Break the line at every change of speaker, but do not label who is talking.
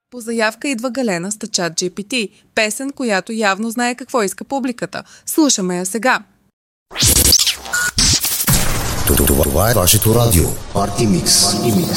По заявка идва Галена с ChatGPT, песен, която явно знае какво иска публиката. Слушаме я сега.
Това е вашето радио. Party Mix.